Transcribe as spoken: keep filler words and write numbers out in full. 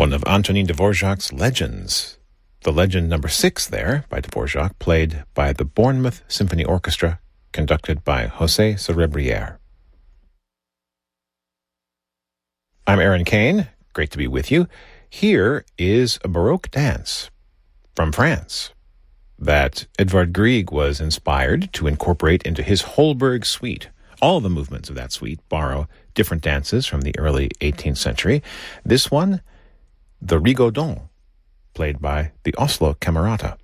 one of Antonin Dvorak's legends. The legend number six there by Dvorak, played by the Bournemouth Symphony Orchestra, conducted by José Cerebrière. I'm Aaron Kane. Great to be with you. Here is a Baroque dance from France that Edvard Grieg was inspired to incorporate into his Holberg suite. All the movements of that suite borrow different dances from the early eighteenth century. This one, the Rigodon, played by the Oslo Camerata.